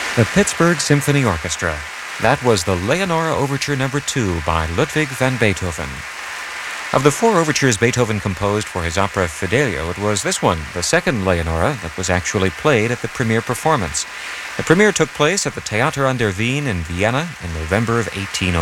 The Pittsburgh Symphony Orchestra. That was the Leonora Overture No. 2 by Ludwig van Beethoven. Of the 4 overtures Beethoven composed for his opera Fidelio, it was this one, the second Leonora, that was actually played at the premiere performance. The premiere took place at the Theater an der Wien in Vienna in November of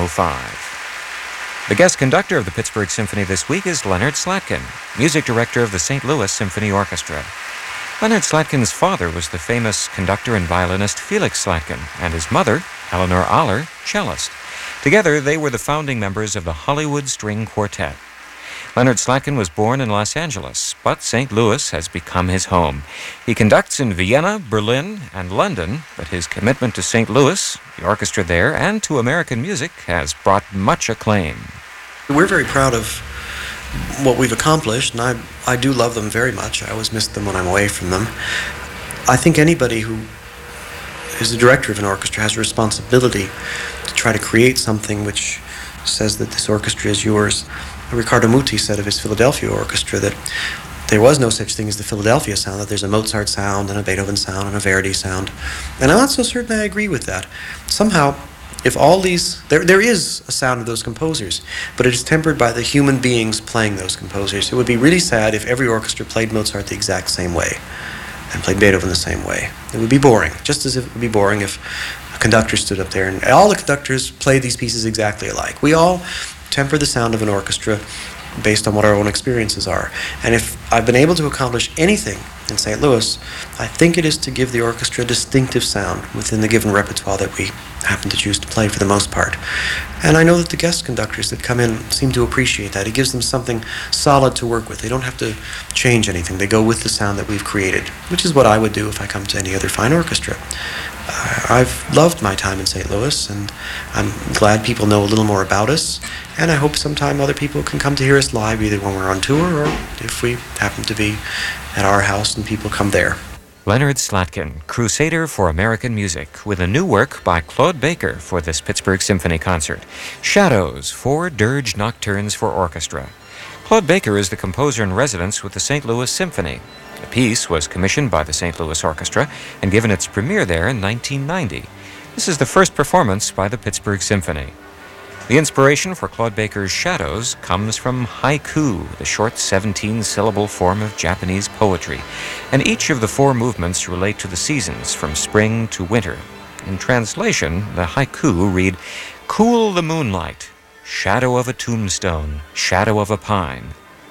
1805. The guest conductor of the Pittsburgh Symphony this week is Leonard Slatkin, music director of the St. Louis Symphony Orchestra. Leonard Slatkin's father was the famous conductor and violinist Felix Slatkin, and his mother, Eleanor Aller, cellist. Together, they were the founding members of the Hollywood String Quartet. Leonard Slatkin was born in Los Angeles, but St. Louis has become his home. He conducts in Vienna, Berlin, and London, but his commitment to St. Louis, the orchestra there, and to American music has brought much acclaim. We're very proud of what we've accomplished, and I do love them very much. I always miss them when I'm away from them. I think anybody who is the director of an orchestra has a responsibility to try to create something which says that this orchestra is yours. Riccardo Muti said of his Philadelphia orchestra that there was no such thing as the Philadelphia sound, that there's a Mozart sound and a Beethoven sound and a Verdi sound. And I'm not so certain I agree with that. Somehow, if all these, there is a sound of those composers, but it is tempered by the human beings playing those composers. It would be really sad if every orchestra played Mozart the exact same way and played Beethoven the same way. It would be boring, just as if it would be boring if a conductor stood up there and all the conductors played these pieces exactly alike. We all temper the sound of an orchestra based on what our own experiences are. And if I've been able to accomplish anything in St. Louis, I think it is to give the orchestra a distinctive sound within the given repertoire that we happen to choose to play for the most part. And I know that the guest conductors that come in seem to appreciate that. It gives them something solid to work with. They don't have to change anything. They go with the sound that we've created, which is what I would do if I come to any other fine orchestra. I've loved my time in St. Louis, and I'm glad people know a little more about us, and I hope sometime other people can come to hear us live, either when we're on tour or if we happen to be at our house and people come there. Leonard Slatkin, Crusader for American Music, with a new work by Claude Baker for this Pittsburgh Symphony concert, Shadows, 4 Dirge Nocturnes for Orchestra. Claude Baker is the composer in residence with the St. Louis Symphony. The piece was commissioned by the St. Louis Orchestra and given its premiere there in 1990. This is the first performance by the Pittsburgh Symphony. The inspiration for Claude Baker's Shadows comes from haiku, the short 17-syllable form of Japanese poetry, and each of the 4 movements relate to the seasons from spring to winter. In translation, the haiku read, "Cool the moonlight, shadow of a tombstone, shadow of a pine.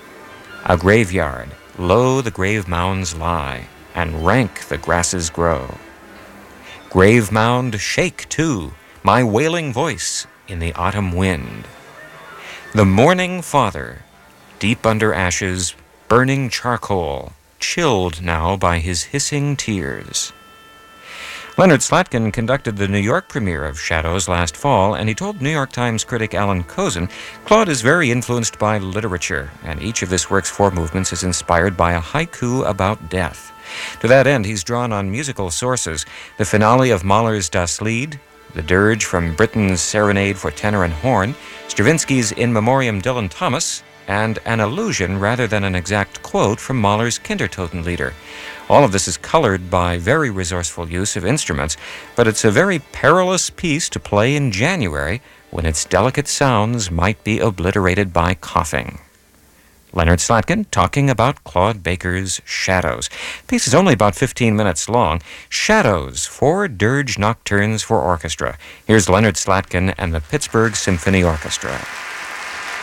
A graveyard, low the grave mounds lie, and rank the grasses grow. Grave mound, shake too, my wailing voice in the autumn wind. The mourning father, deep under ashes, burning charcoal, chilled now by his hissing tears." Leonard Slatkin conducted the New York premiere of Shadows last fall, and he told New York Times critic Alan Kozin, "Claude is very influenced by literature, and each of this work's 4 movements is inspired by a haiku about death. To that end, he's drawn on musical sources, the finale of Mahler's Das Lied, the dirge from Britten's Serenade for Tenor and Horn, Stravinsky's In Memoriam Dylan Thomas, and an allusion rather than an exact quote from Mahler's Kindertotenlieder. All of this is colored by very resourceful use of instruments, but it's a very perilous piece to play in January when its delicate sounds might be obliterated by coughing." Leonard Slatkin talking about Claude Baker's Shadows. The piece is only about 15 minutes long. Shadows, 4 Dirge Nocturnes for Orchestra. Here's Leonard Slatkin and the Pittsburgh Symphony Orchestra.